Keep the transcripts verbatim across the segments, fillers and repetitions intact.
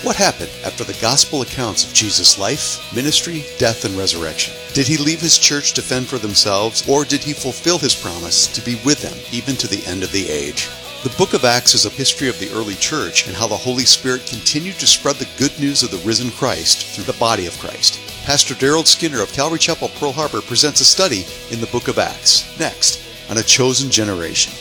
What happened after the gospel accounts of Jesus' life, ministry, death, and resurrection? Did he leave his church to fend for themselves, or did he fulfill his promise to be with them even to the end of the age? The book of Acts is a history of the early church and how the Holy Spirit continued to spread the good news of the risen Christ through the body of Christ. Pastor Daryl Skinner of Calvary Chapel, Pearl Harbor presents a study in the book of Acts, next on A Chosen Generation.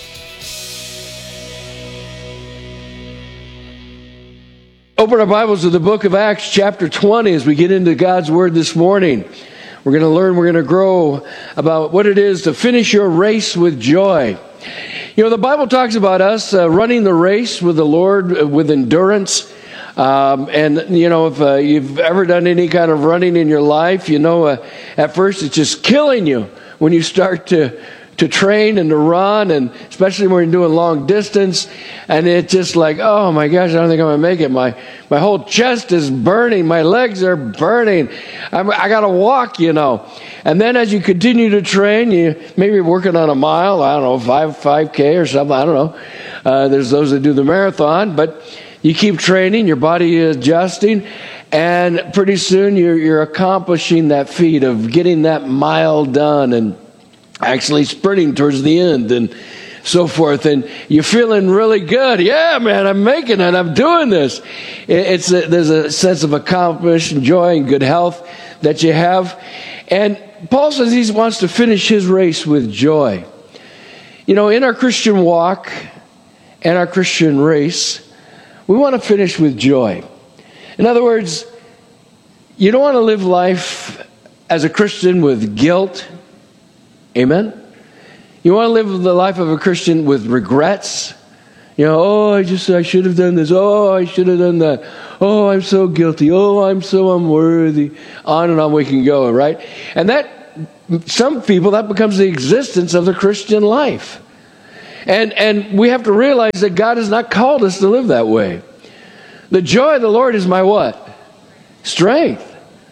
Open our Bibles to the book of Acts, chapter twenty, as we get into God's Word this morning. We're going to learn, we're going to grow about what it is to finish your race with joy. You know, the Bible talks about us uh, running the race with the Lord uh, with endurance. Um, and, you know, if uh, you've ever done any kind of running in your life, you know, uh, at first it's just killing you when you start to to train and to run, and especially when you're doing long distance, and it's just like, oh my gosh, I don't think I'm going to make it. My my whole chest is burning. My legs are burning. I'm, I got to walk, you know. And then as you continue to train, you maybe you're working on a mile, I don't know, five, 5K or something, I don't know. Uh, there's those that do the marathon, but you keep training, your body is adjusting, and pretty soon you're, you're accomplishing that feat of getting that mile done and actually sprinting towards the end and so forth, and you're feeling really good. Yeah, man, I'm making it. I'm doing this. It's a, there's a sense of accomplishment, joy, and good health that you have. And Paul says he wants to finish his race with joy. You know, in our Christian walk and our Christian race, we want to finish with joy. In other words, you don't want to live life as a Christian with guilt. Amen? You want to live the life of a Christian with regrets? You know, oh, I just, I should have done this. Oh, I should have done that. Oh, I'm so guilty. Oh, I'm so unworthy. On and on we can go, right? And that, some people, that becomes the existence of the Christian life. And, and we have to realize that God has not called us to live that way. The joy of the Lord is my what? Strength.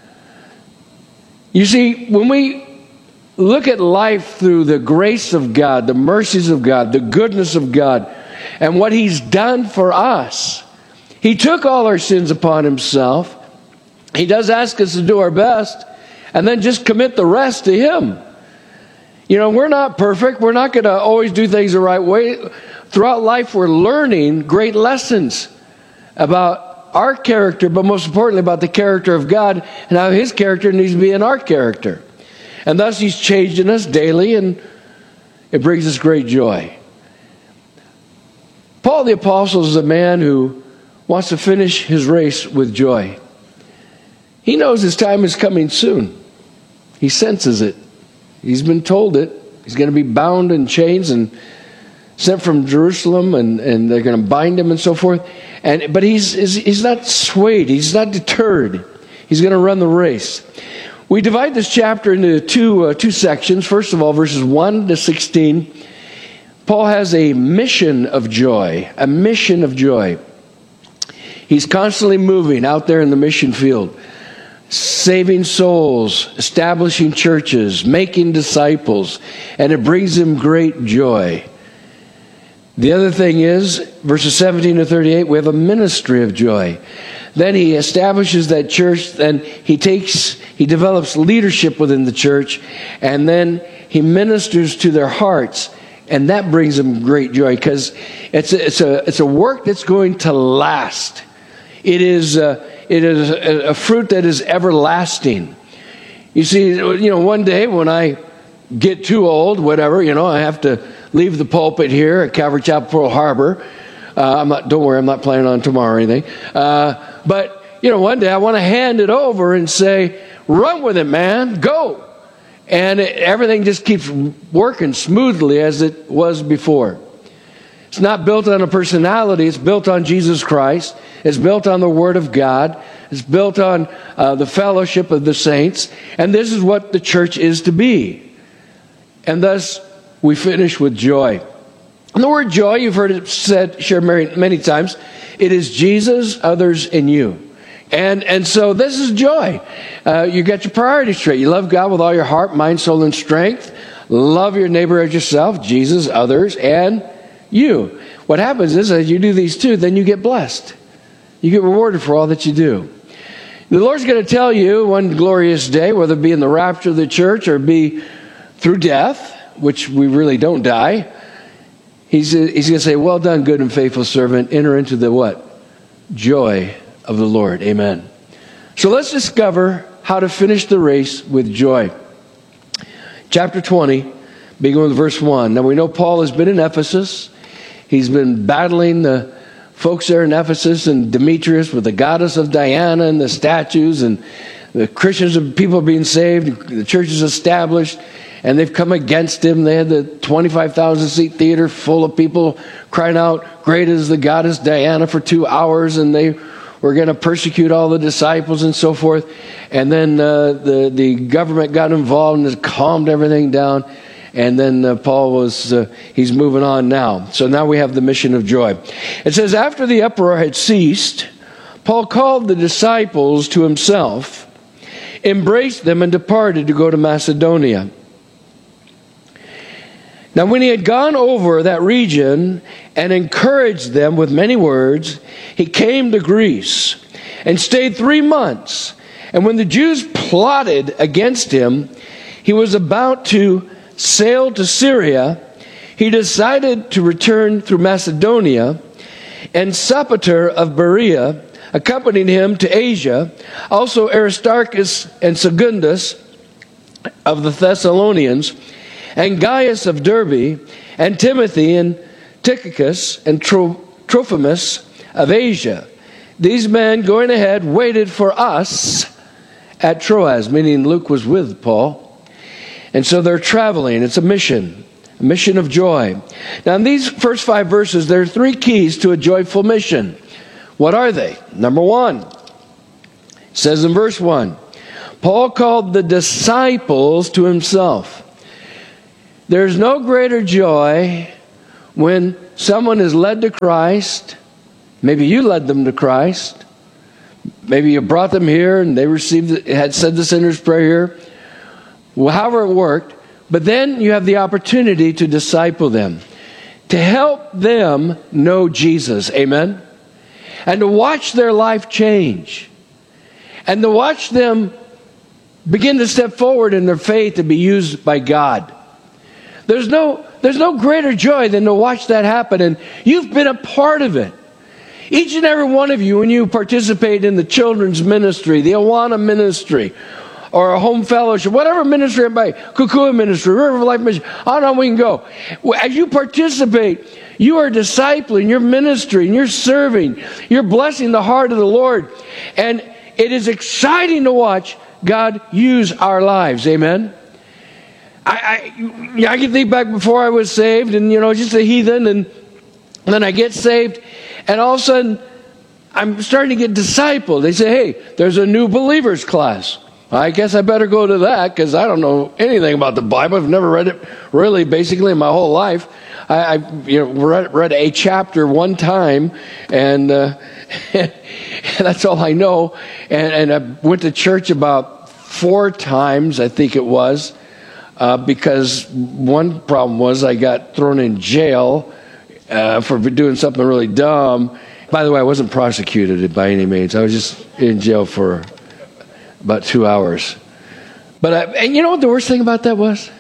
You see, when we look at life through the grace of God, the mercies of God, the goodness of God, and what He's done for us. He took all our sins upon Himself. He does ask us to do our best, and then just commit the rest to Him. You know, we're not perfect. We're not going to always do things the right way. Throughout life, we're learning great lessons about our character, but most importantly about the character of God and how His character needs to be in our character. And thus He's changing us daily, and it brings us great joy. Paul the Apostle is a man who wants to finish his race with joy. He knows his time is coming soon. He senses it. He's been told it. He's going to be bound in chains and sent from Jerusalem, and, and they're going to bind him and so forth. And but he's, he's not swayed. He's not deterred. He's going to run the race. We divide this chapter into two uh, two sections. First of all, verses one to sixteen. Paul has a mission of joy, a mission of joy. He's constantly moving out there in the mission field, saving souls, establishing churches, making disciples, and it brings him great joy. The other thing is, verses seventeen to thirty-eight, we have a ministry of joy. Then he establishes that church, then he takes, he develops leadership within the church, and then he ministers to their hearts, and that brings him great joy, because it's a, it's a it's a work that's going to last. It is a, it is a, a fruit that is everlasting. You see, you know, one day when I get too old, whatever, you know, I have to leave the pulpit here at Calvary Chapel, Pearl Harbor. Uh, I'm not. Don't worry, I'm not planning on tomorrow or anything. Uh, but you know, one day I want to hand it over and say, "Run with it, man, go!" And it, everything just keeps working smoothly as it was before. It's not built on a personality. It's built on Jesus Christ. It's built on the Word of God. It's built on uh, the fellowship of the saints. And this is what the church is to be. And thus, we finish with joy. And the word joy, you've heard it said, shared many, many times. It is Jesus, others, and you. And and so this is joy. Uh, you get your priorities straight. You love God with all your heart, mind, soul, and strength. Love your neighbor as yourself, Jesus, others, and you. What happens is, as you do these two, then you get blessed. You get rewarded for all that you do. The Lord's going to tell you one glorious day, whether it be in the rapture of the church or be through death, which we really don't die, he's, he's going to say, well done, good and faithful servant. Enter into the what? Joy of the Lord. Amen. So let's discover how to finish the race with joy. Chapter twenty, beginning with verse one. Now we know Paul has been in Ephesus. He's been battling the folks there in Ephesus and Demetrius with the goddess of Diana and the statues, and the Christians and people being saved, the church is established, and they've come against him. They had the twenty-five thousand seat theater full of people crying out, great is the goddess Diana, for two hours, and they were going to persecute all the disciples and so forth. And then uh, the, the government got involved and calmed everything down. And then uh, Paul was, uh, he's moving on now. So now we have the mission of joy. It says, after the uproar had ceased, Paul called the disciples to himself, embraced them, and departed to go to Macedonia. Now when he had gone over that region and encouraged them with many words, he came to Greece and stayed three months. And when the Jews plotted against him, he was about to sail to Syria. He decided to return through Macedonia, and Sopater of Berea accompanied him to Asia. Also Aristarchus and Secundus of the Thessalonians, and Gaius of Derbe, and Timothy and Tychicus and Tro- Trophimus of Asia. These men, going ahead, waited for us at Troas, meaning Luke was with Paul. And so they're traveling. It's a mission, a mission of joy. Now in these first five verses, there are three keys to a joyful mission. What are they? Number one, it says in verse one, Paul called the disciples to himself. There's no greater joy when someone is led to Christ. Maybe you led them to Christ. Maybe you brought them here and they received, had said the sinner's prayer here. Well, however it worked. But then you have the opportunity to disciple them, to help them know Jesus. Amen? And to watch their life change. And to watch them begin to step forward in their faith to be used by God. There's no, there's no greater joy than to watch that happen. And you've been a part of it. Each and every one of you, when you participate in the children's ministry, the Awana ministry, or a home fellowship, whatever ministry, by Kukua ministry, River of Life ministry, on and on we can go. As you participate, you are discipling, you're ministering, you're serving, you're blessing the heart of the Lord. And it is exciting to watch God use our lives. Amen? I, I, I can think back before I was saved, and you know, just a heathen, and, and then I get saved, and all of a sudden, I'm starting to get discipled. They say, hey, there's a new believers class. I guess I better go to that, because I don't know anything about the Bible. I've never read it really, basically, in my whole life. I, I you know, read, read a chapter one time, and uh, that's all I know. And, and I went to church about four times, I think it was. Uh, because one problem was I got thrown in jail uh, for doing something really dumb. By the way, I wasn't prosecuted by any means. I was just in jail for about two hours. But I, and you know what the worst thing about that was?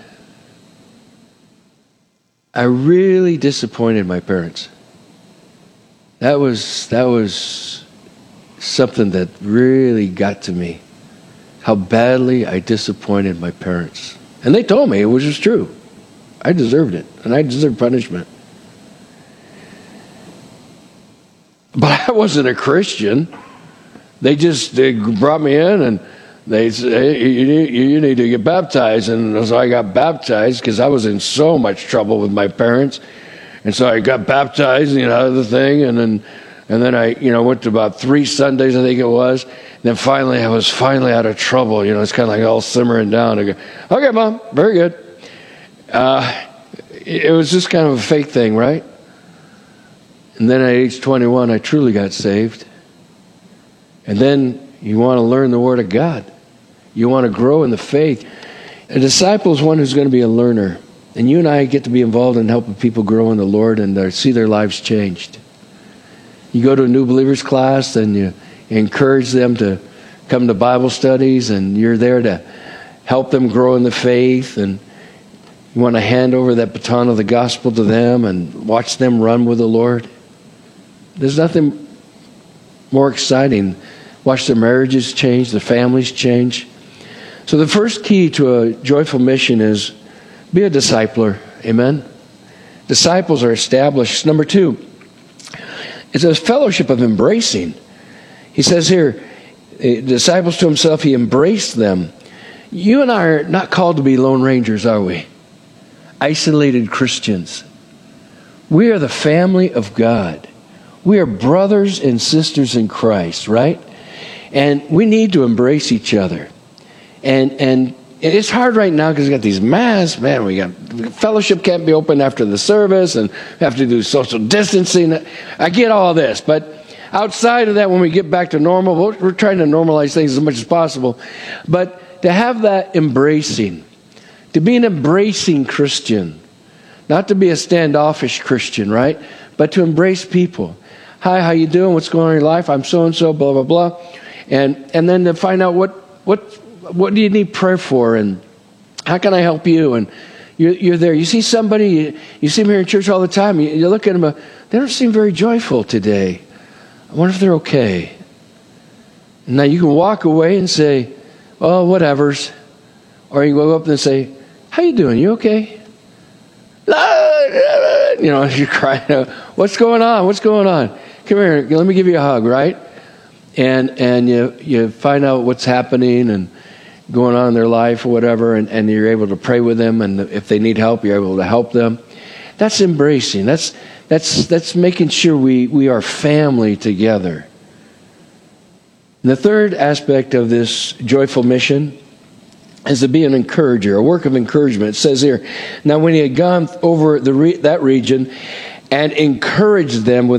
I really disappointed my parents. That was that was something that really got to me. How badly I disappointed my parents. And they told me it was just true. I deserved it, and I deserved punishment. But I wasn't a Christian. They just they brought me in, and they said, hey, you need, you need to get baptized. And so I got baptized because I was in so much trouble with my parents. And so I got baptized, you know, the thing, and then and then I, you know, went to about three Sundays, I think it was. And then finally, I was finally out of trouble. You know, it's kind of like all simmering down. I go, okay, Mom, very good. Uh, it was just kind of a fake thing, right? And then at age twenty-one, I truly got saved. And then you want to learn the Word of God. You want to grow in the faith. A disciple is one who's going to be a learner. And you and I get to be involved in helping people grow in the Lord and uh, see their lives changed. You go to a new believers class and you encourage them to come to Bible studies, and you're there to help them grow in the faith, and you want to hand over that baton of the gospel to them and watch them run with the Lord. There's nothing more exciting. Watch their marriages change, their families change. So the first key to a joyful mission is be a discipler. Amen? Disciples are established. Number two, it's a fellowship of embracing. He says here, disciples to himself, he embraced them. You and I are not called to be lone rangers, are we? Isolated Christians. We are the family of God. We are brothers and sisters in Christ, right? And we need to embrace each other. And and it's hard right now because we got these masks. Man, we got fellowship can't be open after the service, and we have to do social distancing. I get all this, but outside of that, when we get back to normal, we're trying to normalize things as much as possible. But to have that embracing, to be an embracing Christian, not to be a standoffish Christian, right? But to embrace people. Hi, how you doing? What's going on in your life? I'm so-and-so, blah, blah, blah. And and then to find out what what what do you need prayer for, and how can I help you? And you're, you're there. You see somebody, you, you see them here in church all the time. You, you look at them, uh, they don't seem very joyful today. I wonder if they're okay. Now you can walk away and say, oh, whatever's. Or you can go up and say, how you doing? You okay? You know, you're crying out, what's going on? What's going on? Come here, let me give you a hug, right? And and you you find out what's happening and going on in their life or whatever, and, and you're able to pray with them, and if they need help, you're able to help them. That's embracing. That's that's that's making sure we, we are family together. And the third aspect of this joyful mission is to be an encourager, a work of encouragement. It says here, now when he had gone over the re- that region and encouraged them with